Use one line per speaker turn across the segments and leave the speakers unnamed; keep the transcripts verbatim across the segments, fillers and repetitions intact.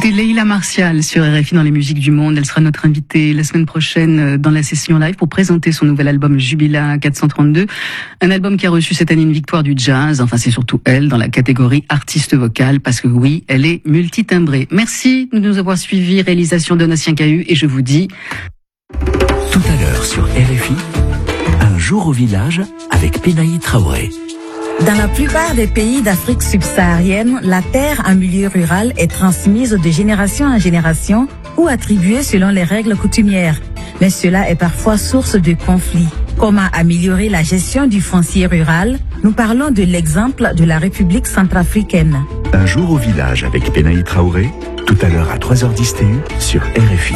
Écoutez Leila Martial sur R F I dans les musiques du monde. Elle sera notre invitée la semaine prochaine dans la session live pour présenter son nouvel album Jubilat quatre cent trente-deux. Un album qui a reçu cette année une victoire du jazz. Enfin, c'est surtout elle dans la catégorie artiste vocale parce que oui, elle est multitimbrée. Merci de nous avoir suivis. Réalisation Donatien Cahu et je vous dis...
Tout à l'heure sur R F I, un jour au village avec Penaï Traoré.
Dans la plupart des pays d'Afrique subsaharienne, la terre en milieu rural est transmise de génération en génération ou attribuée selon les règles coutumières. Mais cela est parfois source de conflits. Comment améliorer la gestion du foncier rural? Nous parlons de l'exemple de la République centrafricaine.
Un jour au village avec Penaï Traoré, tout à l'heure à trois heures dix T U sur R F I.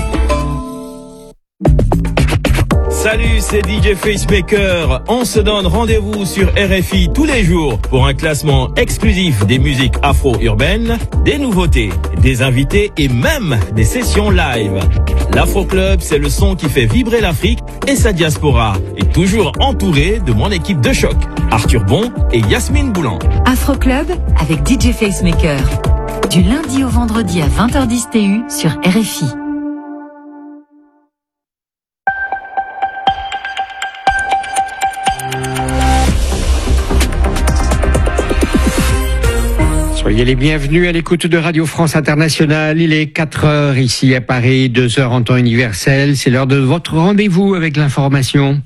Salut, c'est D J Facemaker. On se donne rendez-vous sur R F I tous les jours pour un classement exclusif des musiques afro-urbaines, des nouveautés, des invités et même des sessions live. L'Afro Club, c'est le son qui fait vibrer l'Afrique et sa diaspora. Et toujours entouré de mon équipe de choc, Arthur Bon et Yasmine Boulan.
Afro Club avec D J Facemaker. Du lundi au vendredi à vingt heures dix T U sur R F I.
Soyez les bienvenus à l'écoute de Radio France Internationale. Il est quatre heures ici à Paris, deux heures en temps universel. C'est l'heure de votre rendez-vous avec l'information.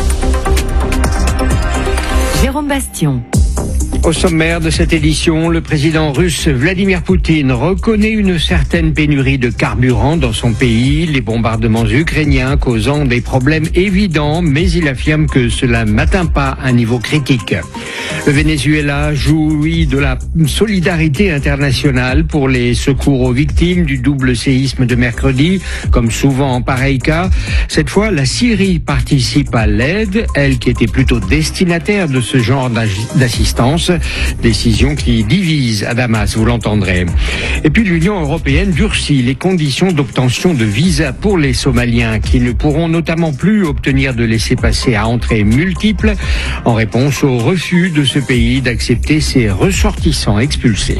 Jérôme Bastion.
Au sommaire de cette édition, le président russe Vladimir Poutine reconnaît une certaine pénurie de carburant dans son pays, les bombardements ukrainiens causant des problèmes évidents, mais il affirme que cela n'atteint pas un niveau critique. Le Venezuela jouit de la solidarité internationale pour les secours aux victimes du double séisme de mercredi, comme souvent en pareil cas. Cette fois, la Syrie participe à l'aide, elle qui était plutôt destinataire de ce genre d'assistance. Décision qui divise à Damas, vous l'entendrez. Et puis l'Union européenne durcit les conditions d'obtention de visa pour les Somaliens qui ne pourront notamment plus obtenir de laissez-passer à entrée multiples en réponse au refus de ce pays d'accepter ses ressortissants expulsés.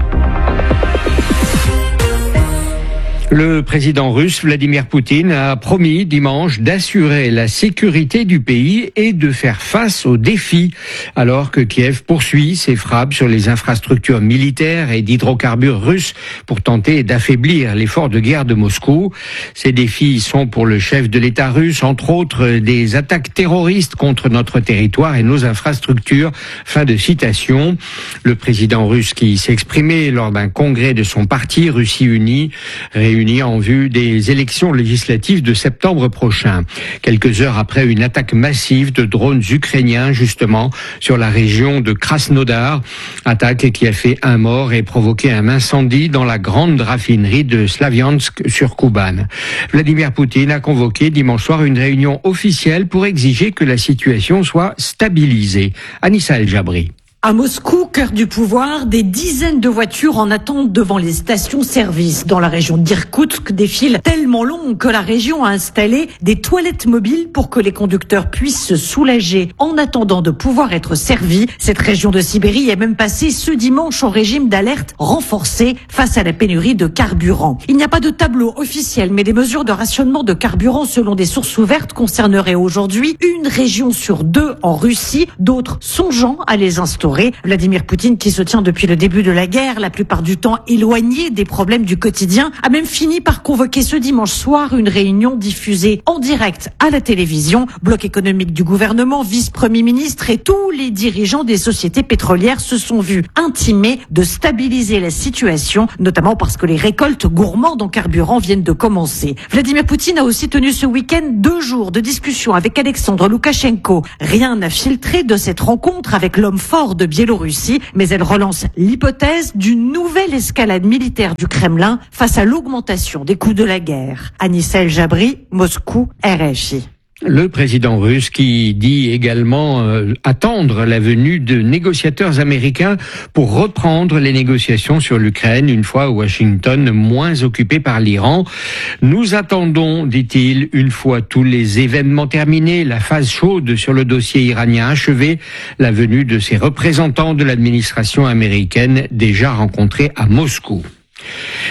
Le président russe Vladimir Poutine a promis dimanche d'assurer la sécurité du pays et de faire face aux défis, alors que Kiev poursuit ses frappes sur les infrastructures militaires et d'hydrocarbures russes pour tenter d'affaiblir l'effort de guerre de Moscou. Ces défis sont pour le chef de l'État russe, entre autres, des attaques terroristes contre notre territoire et nos infrastructures. Fin de citation. Le président russe qui s'exprimait lors d'un congrès de son parti Russie Unie, réuni en vue des élections législatives de septembre prochain. Quelques heures après une attaque massive de drones ukrainiens, justement, sur la région de Krasnodar. Attaque qui a fait un mort et provoqué un incendie dans la grande raffinerie de Slaviansk sur Kuban. Vladimir Poutine a convoqué dimanche soir une réunion officielle pour exiger que la situation soit stabilisée. Anissa El Jabri.
À Moscou, cœur du pouvoir, des dizaines de voitures en attente devant les stations-service. Dans la région d'Irkoutsk, des files tellement longues que la région a installé des toilettes mobiles pour que les conducteurs puissent se soulager en attendant de pouvoir être servis. Cette région de Sibérie est même passée ce dimanche en régime d'alerte renforcé face à la pénurie de carburant. Il n'y a pas de tableau officiel, mais des mesures de rationnement de carburant selon des sources ouvertes concerneraient aujourd'hui une région sur deux en Russie, d'autres songeant à les instaurer. Vladimir Poutine, qui se tient depuis le début de la guerre, la plupart du temps éloigné des problèmes du quotidien, a même fini par convoquer ce dimanche soir une réunion diffusée en direct à la télévision. Bloc économique du gouvernement, vice-premier ministre et tous les dirigeants des sociétés pétrolières se sont vus intimés de stabiliser la situation, notamment parce que les récoltes gourmandes en carburant viennent de commencer. Vladimir Poutine a aussi tenu ce week-end deux jours de discussion avec Alexandre Loukachenko. Rien n'a filtré de cette rencontre avec l'homme fort de Biélorussie, mais elle relance l'hypothèse d'une nouvelle escalade militaire du Kremlin face à l'augmentation des coûts de la guerre. Anissa El Jabri, Moscou, R F I.
Le président russe qui dit également euh, attendre la venue de négociateurs américains pour reprendre les négociations sur l'Ukraine une fois Washington moins occupé par l'Iran. Nous attendons, dit-il, une fois tous les événements terminés, la phase chaude sur le dossier iranien achevée, la venue de ces représentants de l'administration américaine déjà rencontrés à Moscou.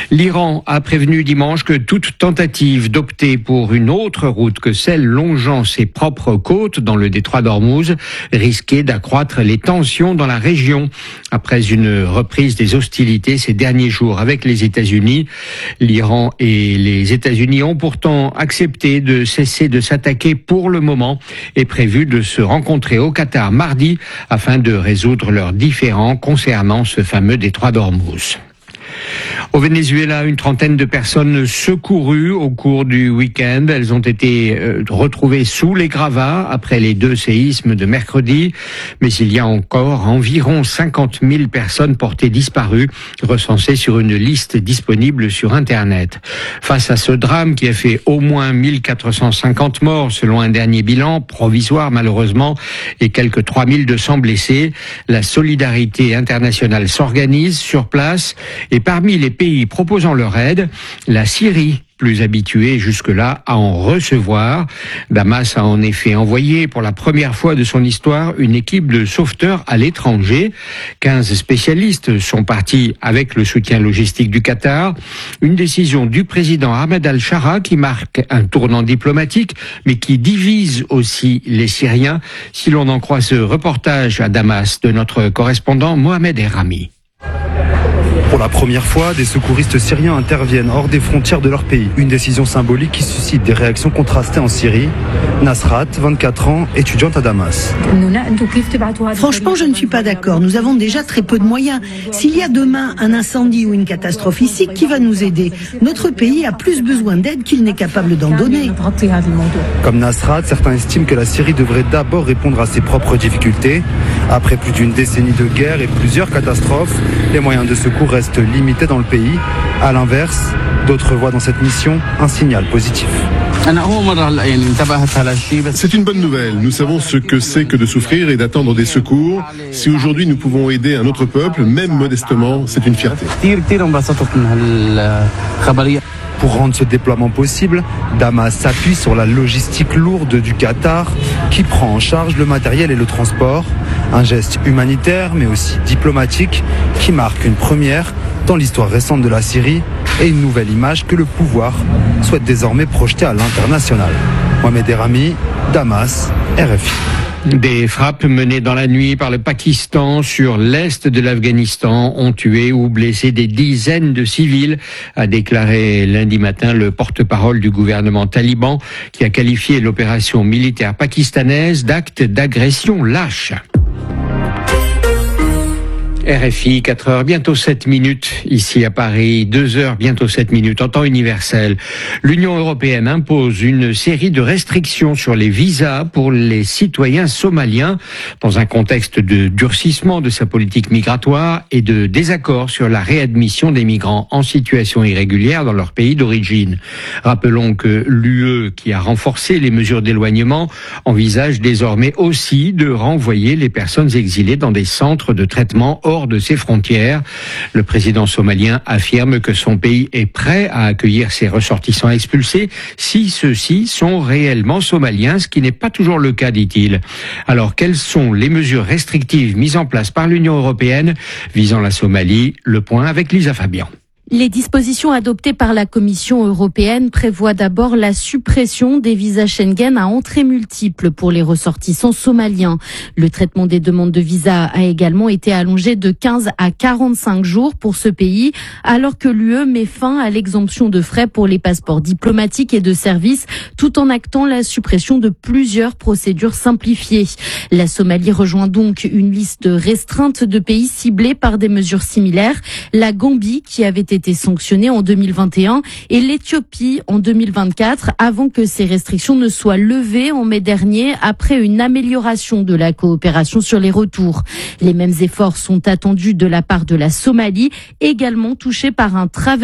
L'Iran a prévenu dimanche que toute tentative d'opter pour une autre route que celle longeant ses propres côtes dans le détroit d'Ormuz risquait d'accroître les tensions dans la région. Après une reprise des hostilités ces derniers jours avec les États-Unis, l'Iran et les États-Unis ont pourtant accepté de cesser de s'attaquer pour le moment et prévu de se rencontrer au Qatar mardi afin de résoudre leurs différends concernant ce fameux détroit d'Ormuz. Au Venezuela, une trentaine de personnes secourues au cours du week-end. Elles ont été euh, retrouvées sous les gravats après les deux séismes de mercredi. Mais il y a encore environ cinquante mille personnes portées disparues, recensées sur une liste disponible sur Internet. Face à ce drame qui a fait au moins mille quatre cent cinquante morts selon un dernier bilan, provisoire malheureusement, et quelques trois mille deux cents blessés, la solidarité internationale s'organise sur place et parmi les pays proposant leur aide, la Syrie, plus habituée jusque-là à en recevoir. Damas a en effet envoyé pour la première fois de son histoire une équipe de sauveteurs à l'étranger. quinze spécialistes sont partis avec le soutien logistique du Qatar. Une décision du président Ahmed al-Shara qui marque un tournant diplomatique, mais qui divise aussi les Syriens, si l'on en croit ce reportage à Damas de notre correspondant Mohamed Errami.
Pour la première fois, des secouristes syriens interviennent hors des frontières de leur pays. Une décision symbolique qui suscite des réactions contrastées en Syrie. Nasrat, vingt-quatre ans, étudiante à Damas.
Franchement, je ne suis pas d'accord. Nous avons déjà très peu de moyens. S'il y a demain un incendie ou une catastrophe ici, qui va nous aider ? Notre pays a plus besoin d'aide qu'il n'est capable d'en donner.
Comme Nasrat, certains estiment que la Syrie devrait d'abord répondre à ses propres difficultés. Après plus d'une décennie de guerre et plusieurs catastrophes, les moyens de secours restent limités dans le pays. À l'inverse, d'autres voient dans cette mission un signal positif.
C'est une bonne nouvelle. Nous savons ce que c'est que de souffrir et d'attendre des secours. Si aujourd'hui nous pouvons aider un autre peuple, même modestement, c'est une fierté.
Pour rendre ce déploiement possible, Damas s'appuie sur la logistique lourde du Qatar qui prend en charge le matériel et le transport. Un geste humanitaire mais aussi diplomatique qui marque une première dans l'histoire récente de la Syrie et une nouvelle image que le pouvoir souhaite désormais projeter à l'international. Mohamed Errami, Damas, R F I.
Des frappes menées dans la nuit par le Pakistan sur l'est de l'Afghanistan ont tué ou blessé des dizaines de civils, a déclaré lundi matin le porte-parole du gouvernement taliban qui a qualifié l'opération militaire pakistanaise d'acte d'agression lâche. R F I, quatre heures, bientôt sept minutes, ici à Paris, deux heures, bientôt sept minutes, en temps universel. L'Union européenne impose une série de restrictions sur les visas pour les citoyens somaliens, dans un contexte de durcissement de sa politique migratoire et de désaccord sur la réadmission des migrants en situation irrégulière dans leur pays d'origine. Rappelons que l'U E, qui a renforcé les mesures d'éloignement, envisage désormais aussi de renvoyer les personnes exilées dans des centres de traitement hors de ses frontières. Le président somalien affirme que son pays est prêt à accueillir ses ressortissants expulsés si ceux-ci sont réellement somaliens, ce qui n'est pas toujours le cas, dit-il. Alors, quelles sont les mesures restrictives mises en place par l'Union européenne visant la Somalie? Le point avec Lisa Fabian.
Les dispositions adoptées par la Commission européenne prévoient d'abord la suppression des visas Schengen à entrée multiple pour les ressortissants somaliens. Le traitement des demandes de visa a également été allongé de quinze à quarante-cinq jours pour ce pays, alors que l'U E met fin à l'exemption de frais pour les passeports diplomatiques et de services, tout en actant la suppression de plusieurs procédures simplifiées. La Somalie rejoint donc une liste restreinte de pays ciblés par des mesures similaires. La Gambie, qui avait été été sanctionnée en deux mille vingt et un et l'Éthiopie en deux mille vingt-quatre avant que ces restrictions ne soient levées en mai dernier après une amélioration de la coopération sur les retours. Les mêmes efforts sont attendus de la part de la Somalie, également touchée par un travers